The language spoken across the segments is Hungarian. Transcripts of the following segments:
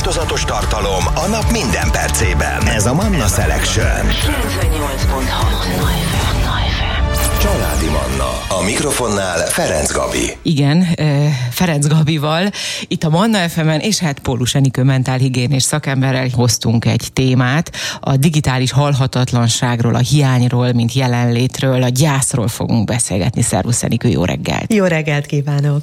változatos tartalom a nap minden percében. Ez a Manna Selection. 98.6 Manna FM. Családi Manna. A mikrofonnál Ferenc Gabi. Igen, Ferenc Gabival, itt a Manna FM-en, és hát Pólus Enikő mentálhigiénés szakemberrel hoztunk egy témát. A digitális halhatatlanságról, a hiányról, mint jelenlétről, a gyászról fogunk beszélgetni. Szervusz Enikő, jó reggelt! Jó reggelt kívánok!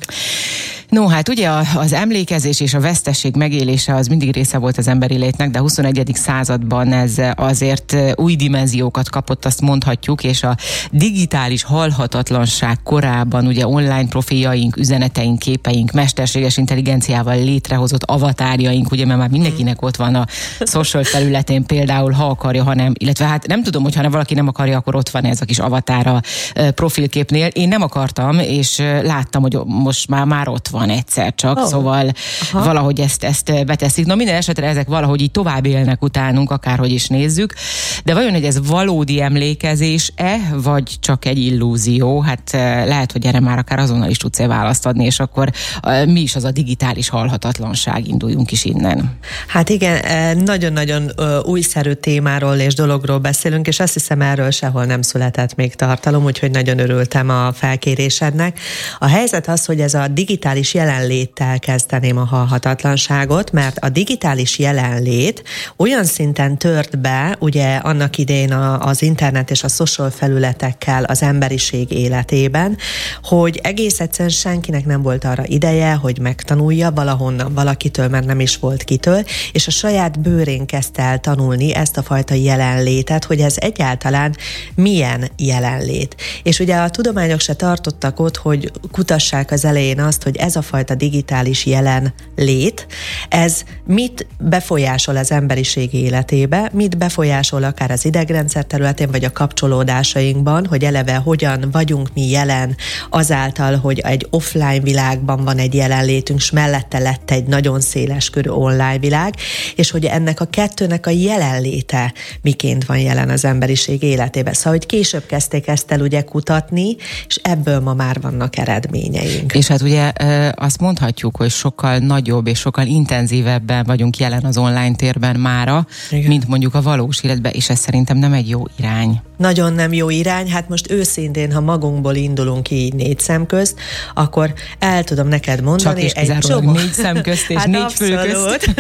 No, hát ugye az emlékezés és a vesztesség megélése az mindig része volt az emberi létnek, de a 21. században ez azért új dimenziókat kapott, azt mondhatjuk, és a digitális halhatatlanság korában ugye online profiljaink, üzeneteink, képeink, mesterséges intelligenciával létrehozott avatárjaink, ugye, mert már mindenkinek ott van a social felületén például, ha akarja, ha nem, illetve hát nem tudom, hogy ha valaki nem akarja, akkor ott van ez a kis avatára profilképnél. Én nem akartam, és láttam, hogy most már ott van egyszer csak, szóval valahogy ezt beteszik. Na minden esetre ezek valahogy így tovább élnek utánunk, akárhogy is nézzük, de vajon, hogy ez valódi emlékezés-e, vagy csak egy illúzió? Hát lehet, hogy erre már akár azonnal is tudsz választ adni, és akkor mi is az a digitális halhatatlanság, induljunk is innen. Hát igen, nagyon-nagyon újszerű témáról és dologról beszélünk, és azt hiszem, erről sehol nem született még tartalom, úgyhogy nagyon örültem a felkérésednek. A helyzet az, hogy ez a digitális jelenléttel kezdeném a halhatatlanságot, mert a digitális jelenlét olyan szinten tört be, ugye annak idején az internet és a social felületekkel az emberiség életében, hogy egész egyszerűen senkinek nem volt arra ideje, hogy megtanulja valahonnan valakitől, mert nem is volt kitől, és a saját bőrén kezdte el tanulni ezt a fajta jelenlétet, hogy ez egyáltalán milyen jelenlét. És ugye a tudományok se tartottak ott, hogy kutassák az elején azt, hogy ez a fajta digitális jelenlét, ez mit befolyásol az emberiség életébe, mit befolyásol akár az idegrendszer területén, vagy a kapcsolódásainkban, hogy eleve hogyan vagyunk mi jelen azáltal, hogy egy offline világban van egy jelenlétünk, és mellette lett egy nagyon széles körű online világ, és hogy ennek a kettőnek a jelenléte miként van jelen az emberiség életében. Szóval, hogy később kezdték ezt el ugye kutatni, és ebből ma már vannak eredményeink. És hát ugye azt mondhatjuk, hogy sokkal nagyobb és sokkal intenzívebben vagyunk jelen az online térben mára, igen, mint mondjuk a valós életben, és ez szerintem nem egy jó irány. Nagyon nem jó irány, hát most őszintén, ha magunkból indulunk így négy szem közt, akkor el tudom neked mondani csak egy csomó. Négy szem közt és hát négy fül közt.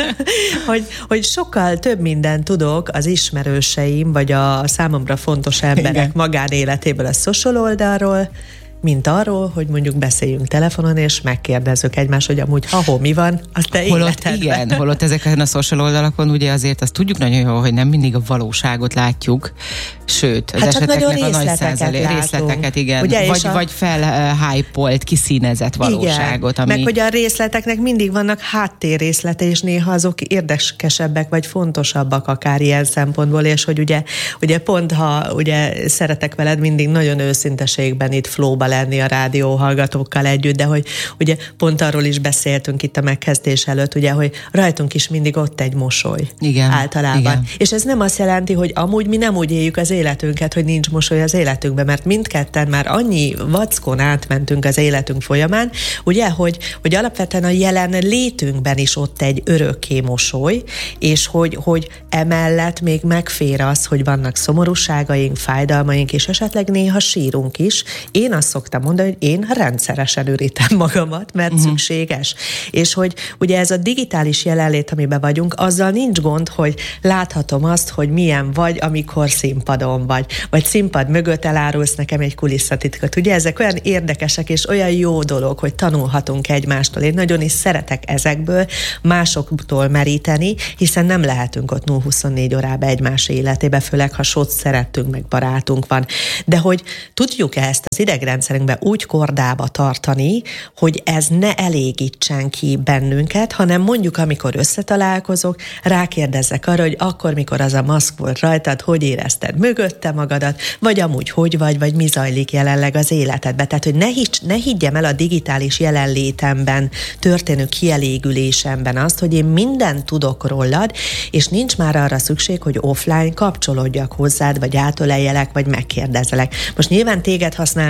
hogy sokkal több mindent tudok az ismerőseim, vagy a számomra fontos emberek igen, magánéletéből a social oldalról, mint arról, hogy mondjuk beszéljünk telefonon, és megkérdezzük egymást, hogy amúgy mi van, az te életedben. Igen, holott ezeken a social oldalakon ugye azért azt tudjuk nagyon jól, hogy nem mindig a valóságot látjuk, sőt, az eseteknek a nagy részleteket, igen, ugye, vagy felhypolt, kiszínezett valóságot. Igen, meg hogy a részleteknek mindig vannak háttérrészlete, és néha azok érdekesebbek, vagy fontosabbak akár ilyen szempontból, és hogy ugye pont, ha ugye szeretek veled mindig nagyon őszinteségben itt flowba lenni a rádióhallgatókkal együtt, de hogy ugye pont arról is beszéltünk itt a megkezdés előtt, ugye, hogy rajtunk is mindig ott egy mosoly. Igen, általában. Igen. És ez nem azt jelenti, hogy amúgy mi nem úgy éljük az életünket, hogy nincs mosoly az életünkben, mert mindketten már annyi vackon átmentünk az életünk folyamán, ugye, hogy alapvetően a jelen létünkben is ott egy örökké mosoly, és hogy emellett még megfér az, hogy vannak szomorúságaink, fájdalmaink, és esetleg néha sírunk is. Én azt szoktam mondani, hogy én rendszeresen ürítem magamat, mert szükséges. És hogy ugye ez a digitális jelenlét, amiben vagyunk, azzal nincs gond, hogy láthatom azt, hogy milyen vagy, amikor színpadon vagy színpad mögött elárulsz nekem egy kulisszatitkot. Ugye ezek olyan érdekesek, és olyan jó dolog, hogy tanulhatunk egymástól. Én nagyon is szeretek ezekből másoktól meríteni, hiszen nem lehetünk ott 0-24 órában egymás életébe, főleg ha sót szerettünk, meg barátunk van. De hogy tudjuk-e ezt az idegrendszerünkbe úgy kordába tartani, hogy ez ne elégítsen ki bennünket, hanem mondjuk, amikor összetalálkozok, rákérdezzek arra, hogy akkor, mikor az a maszk volt rajtad, hogy érezted mögötte magadat, vagy amúgy hogy vagy mi zajlik jelenleg az életedben. Tehát, hogy ne higgyem el a digitális jelenlétemben történő kielégülésemben azt, hogy én mindent tudok rólad, és nincs már arra szükség, hogy offline kapcsolódjak hozzád, vagy átöleljelek, vagy megkérdezelek. Most nyilván téged használnak föl arra,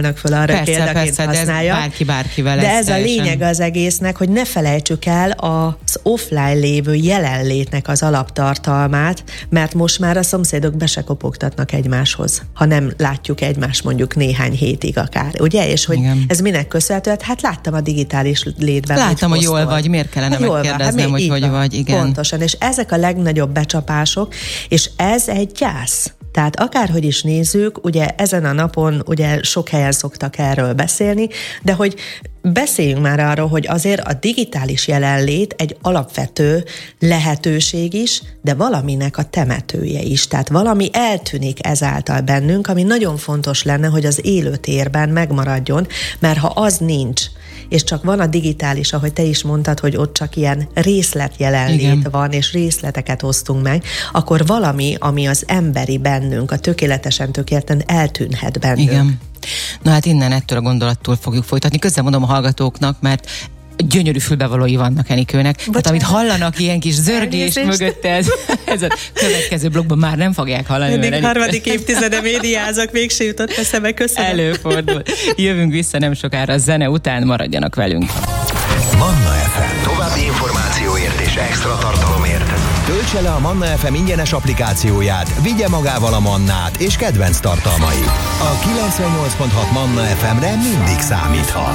példaként használja. Bárkivel de ez a lényeg az egésznek, hogy ne felejtsük el az offline lévő jelenlétnek az alaptartalmát, mert most már a szomszédok be se kopogtatnak egymáshoz, ha nem látjuk egymást mondjuk néhány hétig akár, ugye? És hogy ez minek köszönhető? Hát láttam a digitális létben. Láttam, hogy jól vagy, miért kellene megkérdeznem, hogy vagy, igen. Pontosan, és ezek a legnagyobb becsapások, és ez egy gyász. Tehát akárhogy is nézzük, ugye ezen a napon ugye sok helyen szoktak erről beszélni, de hogy beszéljünk már arról, hogy azért a digitális jelenlét egy alapvető lehetőség is, de valaminek a temetője is. Tehát valami eltűnik ezáltal bennünk, ami nagyon fontos lenne, hogy az élő térben megmaradjon, mert ha az nincs, és csak van a digitális, ahogy te is mondtad, hogy ott csak ilyen részletjelenlét van, és részleteket osztunk meg, akkor valami, ami az emberi bennünk, a tökéletesen tökéletlen eltűnhet bennünk. Igen. Na hát innen ettől a gondolattól fogjuk folytatni. Közben mondom a hallgatóknak, mert gyönyörű fülbevalói vannak Enikőnek. Tehát amit hallanak ilyen kis zörgés mögött, ez a következő blogban már nem fogják hallani. Mindig harmadik évtizede médiázok, mégse jutott eszembe, köszönöm. Előfordul. Jövünk vissza nem sokára a zene után, maradjanak velünk. Manna FM. További információért és extra tartalomért töltse le a Manna FM ingyenes applikációját, vigye magával a Mannát és kedvenc tartalmait. A 98.6 Manna FM-re mindig számíthat.